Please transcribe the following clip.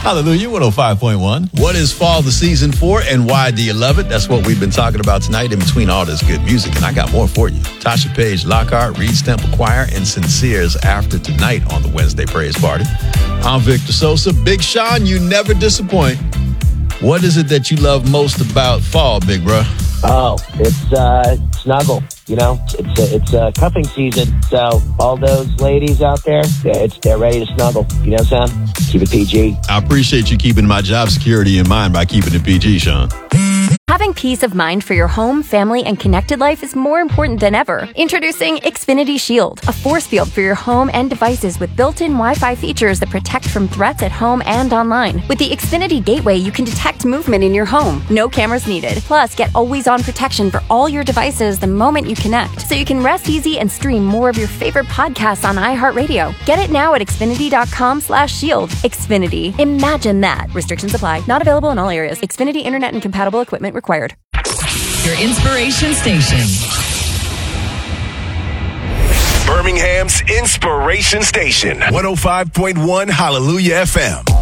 Hallelujah, 105.1. What is fall the season for and why do you love it? That's what we've been talking about tonight in between all this good music. And I got more for you. Tasha Page, Lockhart, Reed Stemple Choir, and Sincere's After Tonight on the Wednesday Praise Party. I'm Victor Sosa. Big Sean, you never disappoint. What is it that you love most about fall, big bro? Oh, it's snuggle. You know, it's cuffing season. So all those ladies out there, they're ready to snuggle. You know what I'm saying? Keep it PG. I appreciate you keeping my job security in mind by keeping it PG, Sean. Having peace of mind for your home, family, and connected life is more important than ever. Introducing Xfinity Shield, a force field for your home and devices with built-in Wi-Fi features that protect from threats at home and online. With the Xfinity Gateway, you can detect movement in your home. No cameras needed. Plus, get always-on protection for all your devices the moment you connect, so you can rest easy and stream more of your favorite podcasts on iHeartRadio. Get it now at Xfinity.com/shield. Xfinity. Imagine that. Restrictions apply. Not available in all areas. Xfinity Internet and compatible equipment required. Your inspiration station. Birmingham's inspiration station. 105.1 Hallelujah FM.